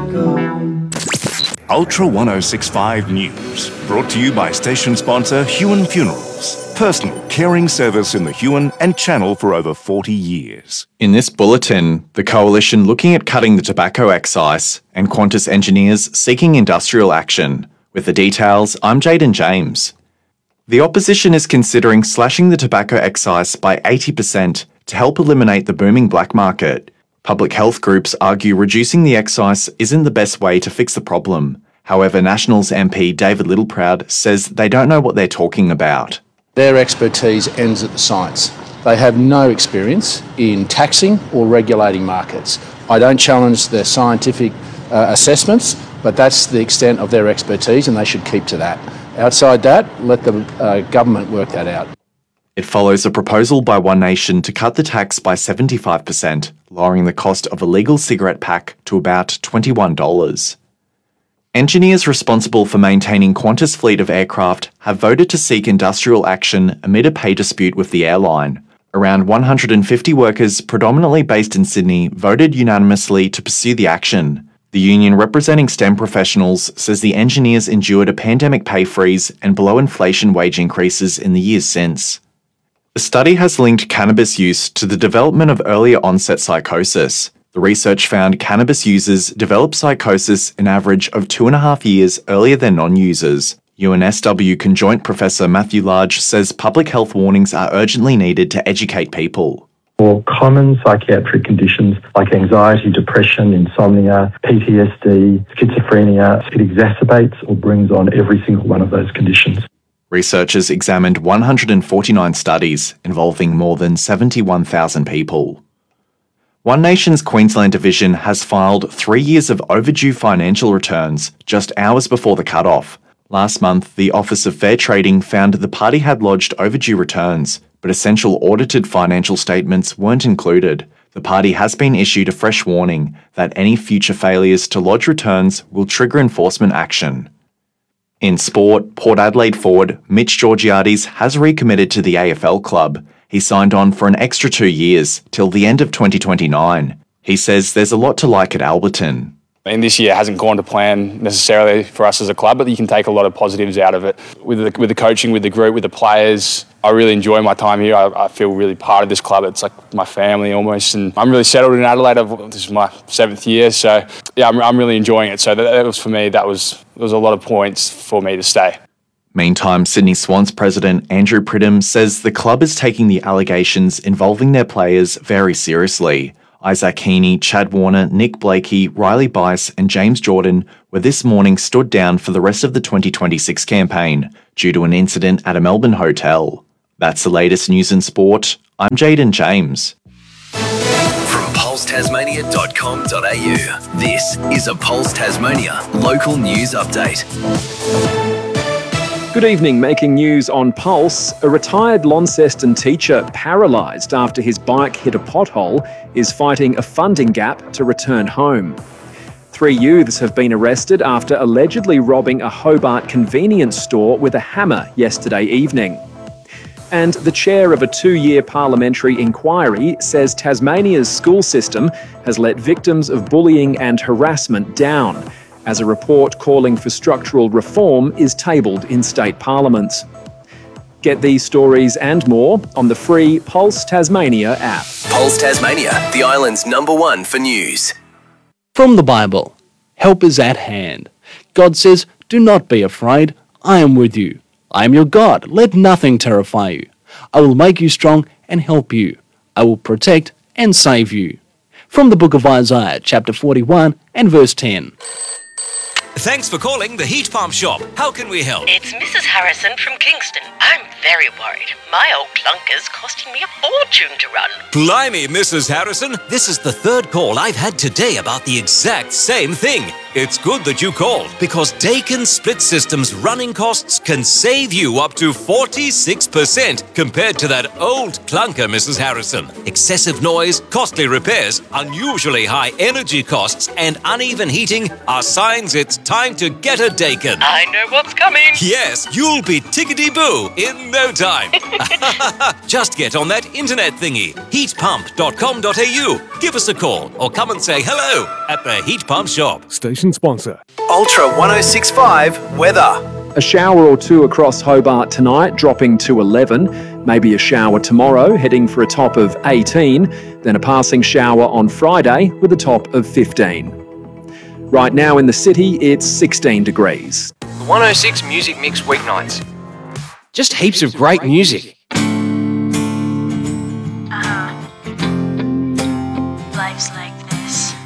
Ultra 1065 News, brought to you by station sponsor Huon Funerals. Personal caring service in the Huon and Channel for over 40 years. In this bulletin, the Coalition looking at cutting the tobacco excise and Qantas engineers seeking industrial action. With the details, I'm Jaden James. The opposition is considering slashing the tobacco excise by 80% to help eliminate the booming black market. Public health groups argue reducing the excise isn't the best way to fix the problem. However, Nationals MP David Littleproud says they don't know what they're talking about. Their expertise ends at the science. They have no experience in taxing or regulating markets. I don't challenge their scientific assessments, but that's the extent of their expertise and they should keep to that. Outside that, let the government work that out. It follows a proposal by One Nation to cut the tax by 75%, lowering the cost of a legal cigarette pack to about $21. Engineers responsible for maintaining Qantas' fleet of aircraft have voted to seek industrial action amid a pay dispute with the airline. Around 150 workers, predominantly based in Sydney, voted unanimously to pursue the action. The union representing STEM professionals says the engineers endured a pandemic pay freeze and below-inflation wage increases in the years since. The study has linked cannabis use to the development of earlier onset psychosis. The research found cannabis users develop psychosis an average of 2.5 years earlier than non-users. UNSW conjoint Professor Matthew Large says public health warnings are urgently needed to educate people. For common psychiatric conditions like anxiety, depression, insomnia, PTSD, schizophrenia, it exacerbates or brings on every single one of those conditions. Researchers examined 149 studies involving more than 71,000 people. One Nation's Queensland division has filed 3 years of overdue financial returns just hours before the cut-off. Last month, the Office of Fair Trading found the party had lodged overdue returns, but essential audited financial statements weren't included. The party has been issued a fresh warning that any future failures to lodge returns will trigger enforcement action. In sport, Port Adelaide forward Mitch Georgiades has recommitted to the AFL club. He signed on for an extra 2 years, till the end of 2029. He says there's a lot to like at Alberton. This year hasn't gone to plan necessarily for us as a club, but you can take a lot of positives out of it. With the coaching, with the group, with the players, I really enjoy my time here. I feel really part of this club. It's like my family almost, and I'm really settled in Adelaide. This is my 7th year, so yeah, I'm really enjoying it. So that was for me. There was a lot of points for me to stay. Meantime, Sydney Swans president Andrew Pridham says the club is taking the allegations involving their players very seriously. Isaac Heaney, Chad Warner, Nick Blakey, Riley Bice and James Jordan were this morning stood down for the rest of the 2026 campaign due to an incident at a Melbourne hotel. That's the latest news in sport. I'm Jaden James. From pulsetasmania.com.au, this is a Pulse Tasmania local news update. Good evening. Making news on Pulse, a retired Launceston teacher paralysed after his bike hit a pothole is fighting a funding gap to return home. 3 youths have been arrested after allegedly robbing a Hobart convenience store with a hammer yesterday evening. And the chair of a 2-year parliamentary inquiry says Tasmania's school system has let victims of bullying and harassment down, as a report calling for structural reform is tabled in state parliaments. Get these stories and more on the free Pulse Tasmania app. Pulse Tasmania, the island's #1 for news. From the Bible, help is at hand. God says, "Do not be afraid, I am with you. I am your God, let nothing terrify you. I will make you strong and help you. I will protect and save you." From the book of Isaiah, chapter 41 and verse 10. Thanks for calling the Heat Pump Shop. How can we help? It's Mrs. Harrison from Kingston. I'm very worried. My old clunker's costing me a fortune to run. Blimey, Mrs. Harrison. This is the 3rd call I've had today about the exact same thing. It's good that you called, because Dakin Split Systems running costs can save you up to 46% compared to that old clunker, Mrs. Harrison. Excessive noise, costly repairs, unusually high energy costs, and uneven heating are signs it's time to get a Daikin. I know what's coming. Yes, you'll be tickety-boo in no time. Just get on that internet thingy, heatpump.com.au. Give us a call or come and say hello at the Heat Pump shop. Station sponsor. Ultra 1065 weather. A shower or two across Hobart tonight, dropping to 11. Maybe a shower tomorrow, heading for a top of 18. Then a passing shower on Friday with a top of 15. Right now in the city, it's 16 degrees. The 106 Music Mix weeknights. Just heaps of great music.